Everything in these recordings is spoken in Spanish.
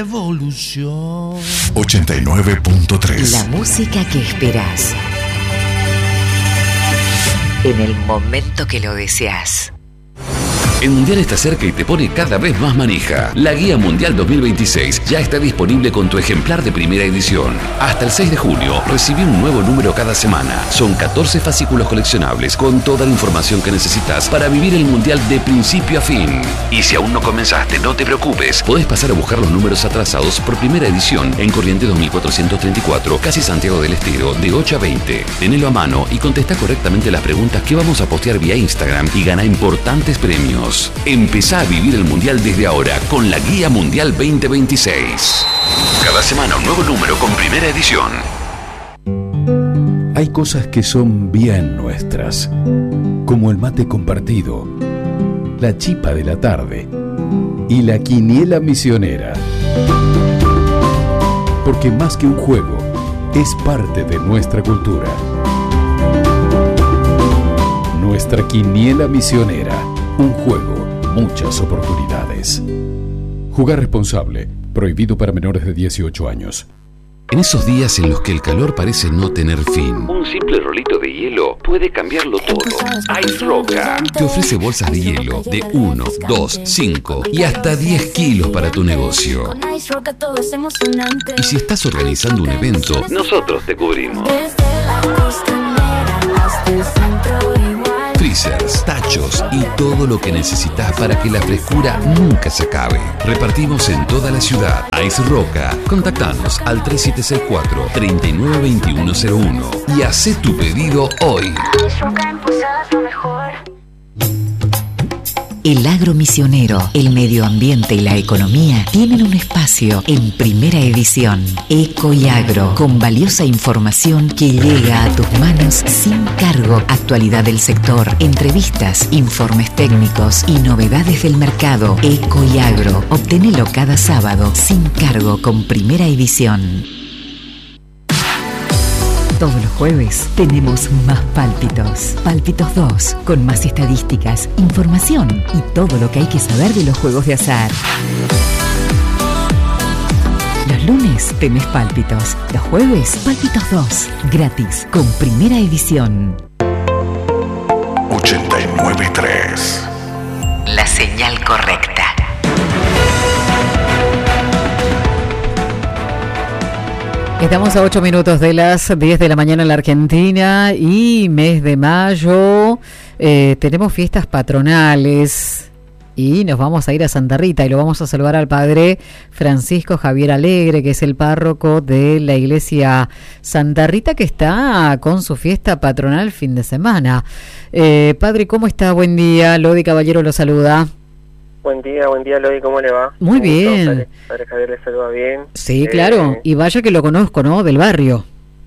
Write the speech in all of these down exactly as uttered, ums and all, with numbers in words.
Evolución ochenta y nueve punto tres. La música que esperás en el momento que lo deseas. El Mundial está cerca y te pone cada vez más manija. La Guía Mundial dos mil veintiséis ya está disponible con tu ejemplar de primera edición. Hasta el seis de junio, recibí un nuevo número cada semana. Son catorce fascículos coleccionables con toda la información que necesitas para vivir el Mundial de principio a fin. Y si aún no comenzaste, no te preocupes. Podés pasar a buscar los números atrasados por primera edición en Corrientes dos mil cuatrocientos treinta y cuatro, casi Santiago del Estero, de ocho a veinte. Tenelo a mano y contesta correctamente las preguntas que vamos a postear vía Instagram y gana importantes premios. Empezá a vivir el Mundial desde ahora con la Guía Mundial veinte veintiséis. Cada semana un nuevo número con primera edición. Hay cosas que son bien nuestras, como el mate compartido, la chipa de la tarde y la quiniela misionera. Porque más que un juego, es parte de nuestra cultura. Nuestra quiniela misionera. Un juego, muchas oportunidades. Jugar responsable. Prohibido para menores de dieciocho años. En esos días en los que el calor parece no tener fin, un simple rolito de hielo puede cambiarlo todo. Ice Roca te ofrece bolsas de hielo de uno, dos, cinco y hasta diez kilos para tu negocio. Y si estás organizando un evento, nosotros te cubrimos. Freezers, tachos y todo lo que necesitas para que la frescura nunca se acabe. Repartimos en toda la ciudad. Ice Roca. Contactanos al tres siete seis cuatro, tres nueve dos uno cero uno y haz tu pedido hoy. El agro misionero, el medio ambiente y la economía tienen un espacio en primera edición. Eco y Agro, con valiosa información que llega a tus manos sin cargo. Actualidad del sector, entrevistas, informes técnicos y novedades del mercado. Eco y Agro, obténelo cada sábado sin cargo con primera edición. Todos los jueves tenemos más Pálpitos. Pálpitos dos, con más estadísticas, información y todo lo que hay que saber de los juegos de azar. Los lunes tenés Pálpitos. Los jueves, Pálpitos dos, gratis, con primera edición. ochenta y nueve punto tres. La señal correcta. Estamos a ocho minutos de las diez de la mañana en la Argentina y mes de mayo eh, tenemos fiestas patronales y nos vamos a ir a Santa Rita y lo vamos a saludar al padre Francisco Javier Alegre, que es el párroco de la iglesia Santa Rita, que está con su fiesta patronal fin de semana. Eh, padre, ¿cómo está? Buen día. Lodi Caballero lo saluda. Buen día, buen día, Lodi, ¿cómo le va? Muy Un bien. gusto, padre, padre Javier le saluda bien. Sí, eh... claro, y vaya que lo conozco, ¿no? Del barrio.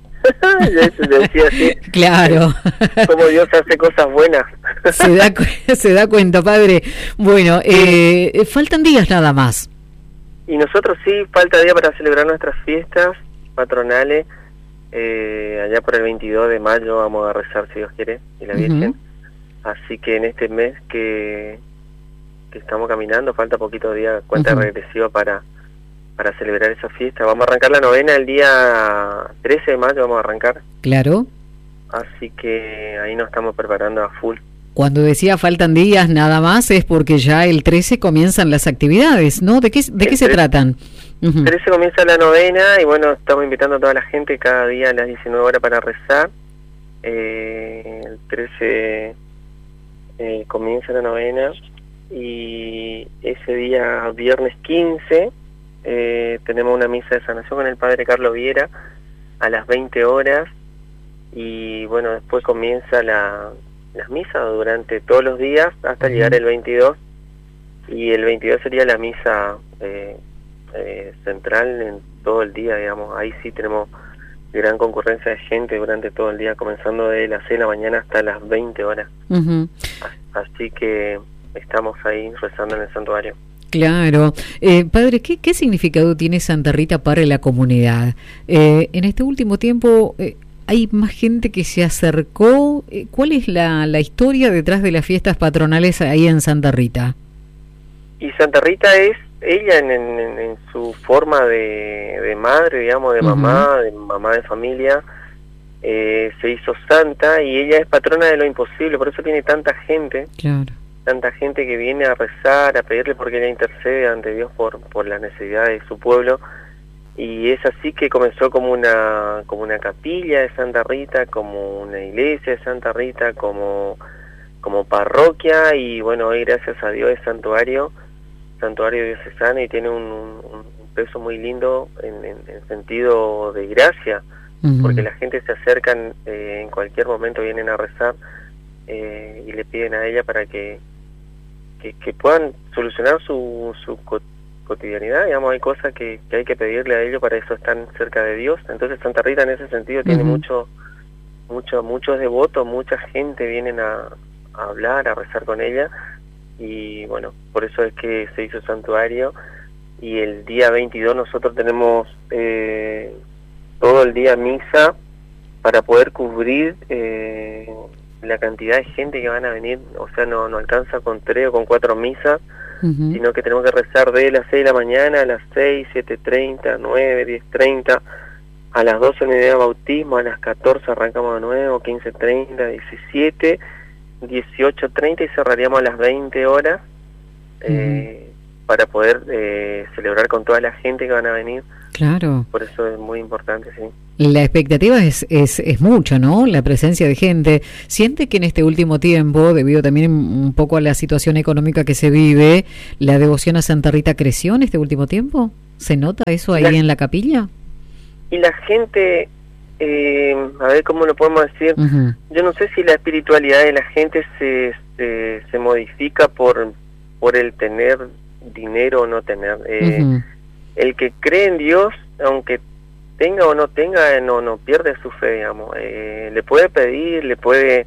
Se decía así. Claro. Como Dios hace cosas buenas. Se da, se da cuenta, padre. Bueno, eh, faltan días nada más. Y nosotros sí, falta día para celebrar nuestras fiestas patronales. Eh, allá por el veintidós de mayo vamos a rezar, si Dios quiere, y la Virgen. Uh-huh. Así que en este mes que... que estamos caminando, falta poquito día, cuenta uh-huh. regresiva para para celebrar esa fiesta. Vamos a arrancar la novena el día trece de mayo, vamos a arrancar. Claro. Así que ahí nos estamos preparando a full. Cuando decía faltan días nada más es porque ya el trece comienzan las actividades, ¿no? ¿De qué, de qué se tratan? Uh-huh. trece comienza la novena y bueno, estamos invitando a toda la gente cada día a las diecinueve horas para rezar. Eh, el trece eh, comienza la novena. Y ese día, viernes quince, eh, tenemos una misa de sanación con el padre Carlos Viera a las veinte horas. Y bueno, después comienza la, las misas durante todos los días hasta uh-huh. llegar el veintidós. Y el veintidós sería la misa eh, eh, central en todo el día, digamos. Ahí sí tenemos gran concurrencia de gente durante todo el día, comenzando de las seis de la mañana hasta las veinte horas. Uh-huh. Así que... estamos ahí rezando en el santuario. Claro. Eh, padre, ¿qué, ¿qué significado tiene Santa Rita para la comunidad? Eh, en este último tiempo, eh, ¿hay más gente que se acercó? Eh, ¿Cuál es la, la historia detrás de las fiestas patronales ahí en Santa Rita? Y Santa Rita es ella en, en, en su forma de, de madre, digamos, de uh-huh. mamá, de mamá de familia, eh, se hizo santa y ella es patrona de lo imposible, por eso tiene tanta gente, claro. tanta gente que viene a rezar, a pedirle porque ella intercede ante Dios por, por las necesidades de su pueblo. Y es así que comenzó como una como una capilla de Santa Rita, como una iglesia de Santa Rita, como como parroquia, y bueno, hoy gracias a Dios es santuario, santuario diocesano, y tiene un, un, un peso muy lindo en, en, en sentido de gracia, uh-huh. porque la gente se acercan, eh, en cualquier momento vienen a rezar eh, y le piden a ella para que que, que puedan solucionar su, su cotidianidad, digamos, hay cosas que, que hay que pedirle a ellos, para eso están cerca de Dios. Entonces Santa Rita en ese sentido uh-huh. tiene mucho, mucho, muchos devotos, mucha gente vienen a, a hablar, a rezar con ella, y bueno, por eso es que se hizo santuario. Y el día veintidós nosotros tenemos eh, todo el día misa para poder cubrir eh, la cantidad de gente que van a venir, o sea, no, no alcanza con tres o con cuatro misas, uh-huh. sino que tenemos que rezar de las seis de la mañana a las seis, siete treinta, nueve, diez treinta, a las doce unidad de bautismo, a las catorce arrancamos de nuevo, quince treinta, diecisiete, dieciocho treinta y cerraríamos a las veinte horas, uh-huh. eh, para poder eh, celebrar con toda la gente que van a venir. Claro. Por eso es muy importante, sí. La expectativa es, es, es mucho, ¿no? La presencia de gente. ¿Siente que en este último tiempo, debido también un poco a la situación económica que se vive, la devoción a Santa Rita creció en este último tiempo? ¿Se nota eso ahí la, en la capilla? Y la gente, eh, a ver cómo lo podemos decir, uh-huh. yo no sé si la espiritualidad de la gente se, se, se modifica por, por el tener dinero o no tener. Eh, uh-huh. El que cree en Dios, aunque tenga o no tenga, no no pierde su fe, digamos. Eh, le puede pedir, le puede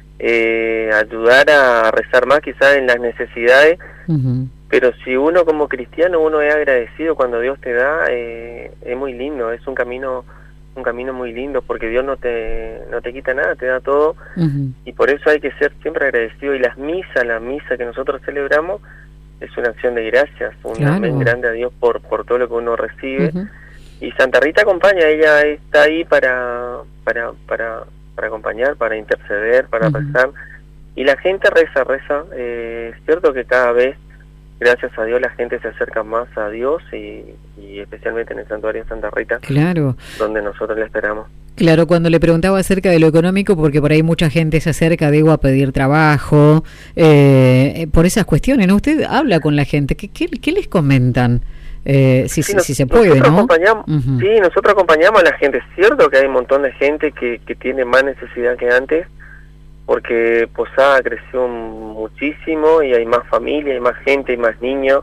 eh, ayudar a rezar más quizás en las necesidades, uh-huh. pero si uno como cristiano, uno es agradecido cuando Dios te da, eh, es muy lindo, es un camino un camino muy lindo, porque Dios no te no te quita nada, te da todo, uh-huh. y por eso hay que ser siempre agradecido. Y las misas, la misa que nosotros celebramos, es una acción de gracias, un claro. amén grande a Dios por por todo lo que uno recibe. Uh-huh. Y Santa Rita acompaña, ella está ahí para para para para acompañar, para interceder, para uh-huh. rezar. Y la gente reza, reza. Eh, es cierto que cada vez, gracias a Dios, la gente se acerca más a Dios, y, y especialmente en el santuario de Santa Rita, claro. donde nosotros le esperamos. Claro, cuando le preguntaba acerca de lo económico, porque por ahí mucha gente se acerca, digo, a pedir trabajo, eh, por esas cuestiones, ¿no? Usted habla con la gente, ¿qué, qué, qué les comentan? Eh, si, sí, si, nos, si se puede, nosotros ¿no? Acompañamos, uh-huh. Sí, nosotros acompañamos a la gente. Es cierto que hay un montón de gente que, que tiene más necesidad que antes, porque Posada creció muchísimo y hay más familia, hay más gente, hay más niños.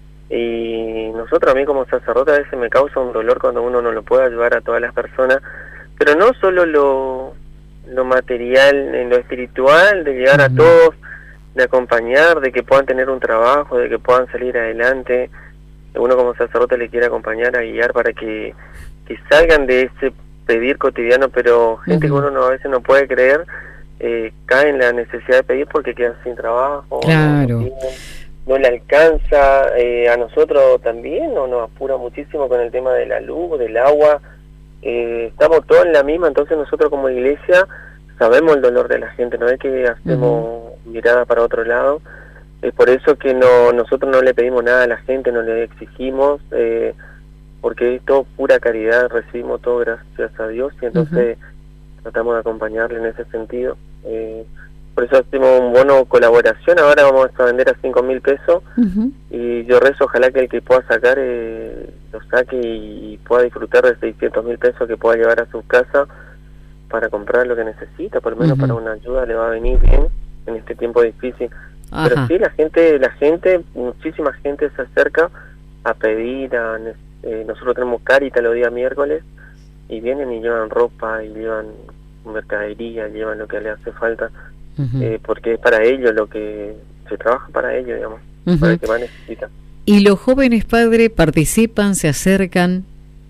Y nosotros, a mí como sacerdote, a veces me causa un dolor cuando uno no lo puede ayudar a todas las personas, pero no solo lo, lo material, en lo espiritual, de llegar uh-huh. a todos, de acompañar, de que puedan tener un trabajo, de que puedan salir adelante. Uno como sacerdote le quiere acompañar, a guiar para que, que salgan de ese pedir cotidiano, pero gente uh-huh. que uno no, a veces no puede creer, eh, cae en la necesidad de pedir porque quedan sin trabajo, claro. no, no le alcanza. Eh, a nosotros también no, nos apura muchísimo con el tema de la luz, del agua. Eh, estamos todos en la misma, entonces nosotros como iglesia sabemos el dolor de la gente, no es que hacemos uh-huh. mirada para otro lado. Es por eso que no nosotros no le pedimos nada a la gente, no le exigimos, eh, porque es todo pura caridad, recibimos todo gracias a Dios, y entonces uh-huh. tratamos de acompañarle en ese sentido. Eh, por eso hacemos un bono colaboración, ahora vamos a vender a cinco mil pesos, uh-huh. y yo rezo, ojalá que el que pueda sacar, eh, lo saque y, y pueda disfrutar de seiscientos mil pesos que pueda llevar a su casa para comprar lo que necesita, por lo menos uh-huh. para una ayuda le va a venir bien en este tiempo difícil. Ajá. Pero sí, la gente, la gente, muchísima gente se acerca a pedir, a, eh, nosotros tenemos Caritas los días miércoles, y vienen y llevan ropa, y llevan mercadería, llevan lo que les hace falta, uh-huh. eh, porque es para ellos lo que se trabaja, para ellos, digamos, uh-huh. para el que más necesita. ¿Y los jóvenes, padre, participan, se acercan?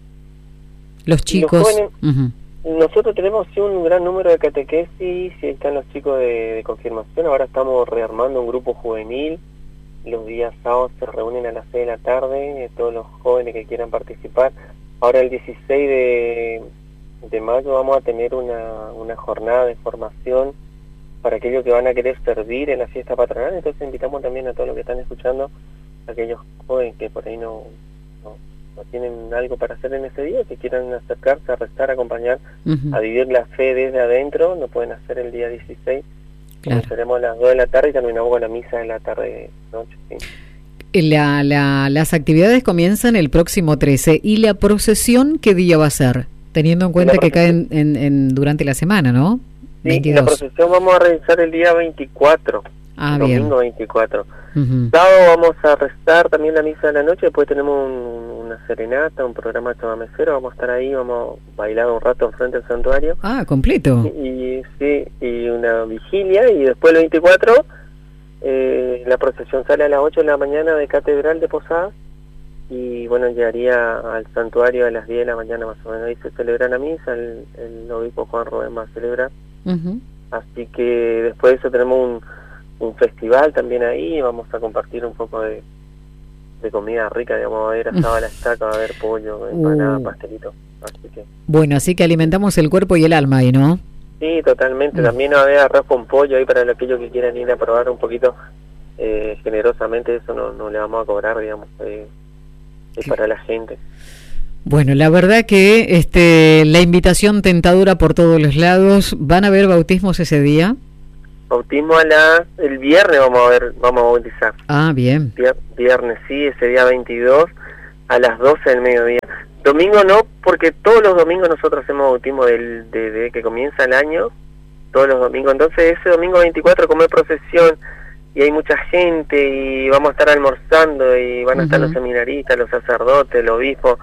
Los chicos. Los jóvenes, uh-huh. Nosotros tenemos sí, un gran número de catequesis, y están los chicos de, de confirmación. Ahora estamos rearmando un grupo juvenil los días sábados se reúnen a las seis de la tarde, eh, todos los jóvenes que quieran participar. Ahora el dieciséis de, de mayo vamos a tener una, una jornada de formación para aquellos que van a querer servir en la fiesta patronal, entonces invitamos también a todos los que están escuchando, a aquellos jóvenes que por ahí no, no, no tienen algo para hacer en ese día, que quieran acercarse a rezar, a acompañar, uh-huh. a vivir la fe desde adentro, lo pueden hacer el día dieciséis. Claro. Comenzaremos a las dos de la tarde y terminamos con la misa de la tarde noche. ¿Sí? La, la, las actividades comienzan el próximo trece. ¿Y la procesión qué día va a ser? Teniendo en cuenta que caen en, en, durante la semana, ¿no? Sí, veintidós. La procesión vamos a realizar el día veinticuatro. Ah, domingo bien. veinticuatro. Uh-huh. Sábado vamos a rezar también la misa de la noche, después tenemos un, una serenata, un programa chamamecero, vamos a estar ahí, vamos a bailar un rato enfrente del santuario. Ah, completo. Y, y sí, y una vigilia, y después el veinticuatro eh, la procesión sale a las ocho de la mañana de Catedral de Posadas, y bueno, llegaría al santuario a las diez de la mañana más o menos. Ahí se celebra la misa, el, el obispo Juan Rubén va a celebrar. Uh-huh. Así que después de eso tenemos un un festival también ahí, vamos a compartir un poco de, de comida rica, digamos, va a haber asado a la estaca, va a haber pollo, empanada, uh. pastelito, así que... Bueno, así que alimentamos el cuerpo y el alma ahí, ¿no? Sí, totalmente, uh. también va a haber arroz con pollo ahí para aquellos que quieran ir a probar un poquito, eh, generosamente, eso no, no le vamos a cobrar, digamos, eh, es para la gente. Bueno, la verdad que este la invitación tentadora por todos los lados. ¿Van a haber bautismos ese día? Bautismo a la, el viernes vamos a ver, vamos a bautizar. Ah, bien. Vier, viernes, sí, ese día veintidós a las doce del mediodía. Domingo no, porque todos los domingos nosotros hacemos bautismo del, de, de que comienza el año, todos los domingos. Entonces ese domingo veinticuatro como es procesión y hay mucha gente y vamos a estar almorzando y van a uh-huh. estar los seminaristas, los sacerdotes, el obispo.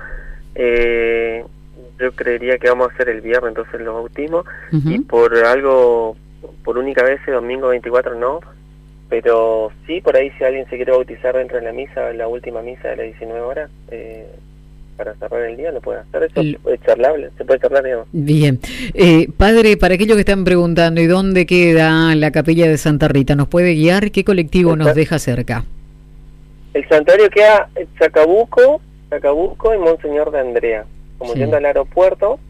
Eh, yo creería que vamos a hacer el viernes entonces los bautismos uh-huh. y por algo... por única vez el domingo veinticuatro no, pero sí, por ahí si alguien se quiere bautizar dentro de la misa, la última misa de las diecinueve horas, eh, para cerrar el día lo puede hacer, eso el... es charlable, se puede charlar, digamos. Bien, eh, padre, para aquellos que están preguntando, ¿y dónde queda la capilla de Santa Rita? ¿Nos puede guiar? ¿Qué colectivo nos deja cerca? El santuario queda en Chacabuco, Chacabuco y Monseñor de Andrea, como sí. yendo al aeropuerto,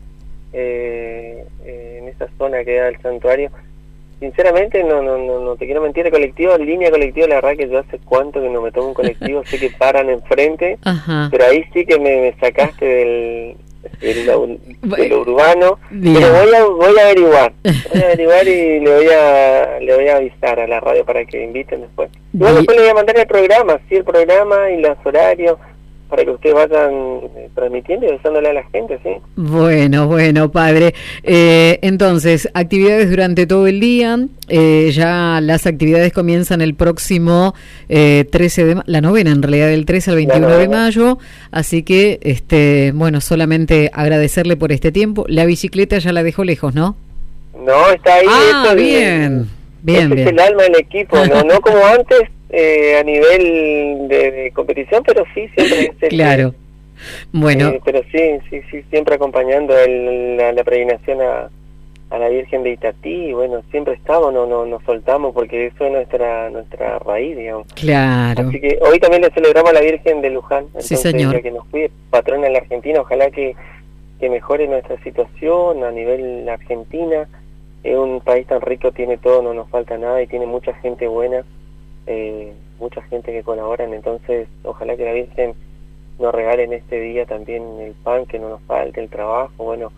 eh, eh, en esa zona queda el santuario. Sinceramente, no no no no te quiero mentir, el colectivo, en línea colectiva, la verdad que yo hace cuánto que no me tomo un colectivo, sé que paran enfrente, Ajá. pero ahí sí que me, me sacaste del, del, del lo urbano, Bien. pero voy a voy a averiguar, voy a averiguar y le voy a le voy a avisar a la radio para que inviten después. Y bueno, después le voy a mandar el programa, sí, el programa y los horarios, para que ustedes vayan eh, transmitiendo y avisándole a la gente, ¿sí? Bueno, bueno, padre. Eh, entonces, actividades durante todo el día. Eh, ya las actividades comienzan el próximo eh, trece de mayo, la novena en realidad, del trece al veintiuno de mayo. Así que, este, bueno, solamente agradecerle por este tiempo. La bicicleta ya la dejó lejos, ¿no? No, está ahí. Ah, esto bien. Es, bien, bien. Es el alma del equipo, no, no como antes. Eh, a nivel de, de competición, pero sí, siempre es el, claro. Bueno. Eh, pero sí, sí, sí, siempre acompañando el, la, la peregrinación a, a la Virgen de Itatí, y bueno, siempre estamos, no, no nos soltamos, porque eso es nuestra nuestra raíz, digamos. Claro. Así que hoy también le celebramos a la Virgen de Luján, sí, entonces, señor. que nos cuide, patrona en la Argentina, ojalá que, que mejore nuestra situación a nivel Argentina. Es un país tan rico, tiene todo, no nos falta nada y tiene mucha gente buena. Eh, mucha gente que colaboran, entonces ojalá que la Virgen nos regale en este día también el pan, que no nos falte, el trabajo, bueno,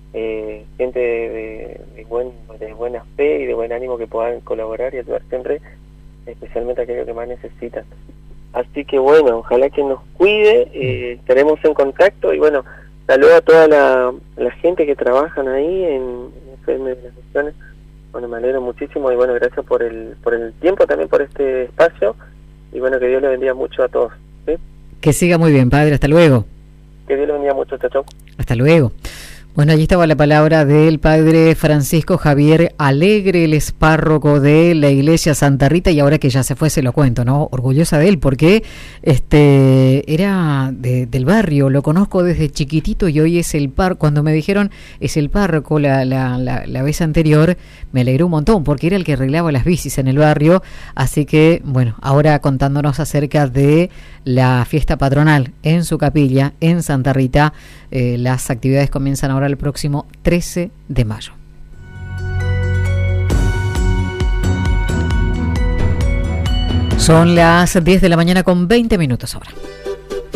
eh, gente de, de, de, buen, de buena fe y de buen ánimo que puedan colaborar y ayudar siempre, especialmente a aquellos que más necesitan. Así que bueno, ojalá que nos cuide, eh, estaremos en contacto y bueno, saludo a toda la, la gente que trabajan ahí en, en F M de las Misiones. Bueno, me alegro muchísimo y bueno, gracias por el por el tiempo, también por este espacio y bueno, que Dios le bendiga mucho a todos, ¿sí? Que siga muy bien, padre, hasta luego. Que Dios le bendiga mucho, chao, chao. Hasta luego. Bueno, allí estaba la palabra del padre Francisco Javier Alegre, el es párroco de la iglesia Santa Rita, y ahora que ya se fue se lo cuento, ¿no? Orgullosa de él, porque este era de, del barrio, lo conozco desde chiquitito y hoy es el párroco. Cuando me dijeron es el párroco la, la, la, la vez anterior, me alegró un montón, porque era el que arreglaba las bicis en el barrio, así que, bueno, ahora contándonos acerca de la fiesta patronal en su capilla, en Santa Rita. Eh, las actividades comienzan ahora el próximo trece de mayo. Son las diez de la mañana con veinte minutos ahora.